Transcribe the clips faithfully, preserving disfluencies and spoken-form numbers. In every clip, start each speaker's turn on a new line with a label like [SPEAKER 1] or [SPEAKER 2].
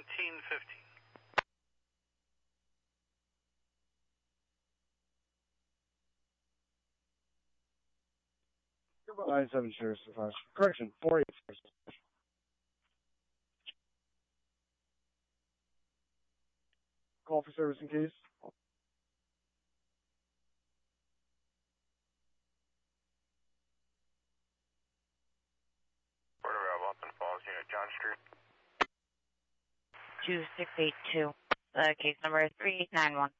[SPEAKER 1] seventeen fifteen.
[SPEAKER 2] nine seven Sheriff's Office. Correction, four eight Sheriff's Office. Call for service in case.
[SPEAKER 3] Order of Upton Falls, Unit John Street.
[SPEAKER 4] two six eight two. Uh, case number three eight nine one.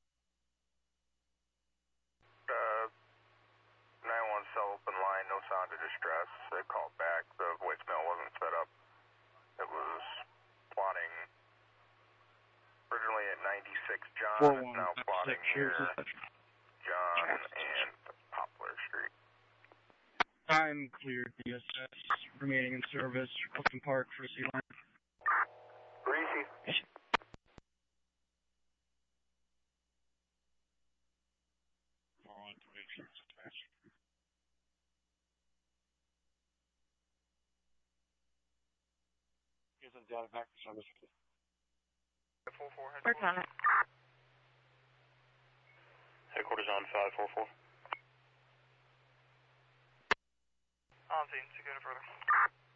[SPEAKER 3] Uh, nine one cell open line, no sound of distress. They called back. The voicemail wasn't set up. It was plotting originally at ninety-six John. It's now plotting here John and Poplar Street.
[SPEAKER 2] Time cleared. D S S remaining in service. Clifton Park for C line.
[SPEAKER 3] Greasy.
[SPEAKER 2] On to make sure it's attached. Here's a data back for service.
[SPEAKER 4] Work on it.
[SPEAKER 3] Headquarters on five four four.
[SPEAKER 1] On scene, to go further.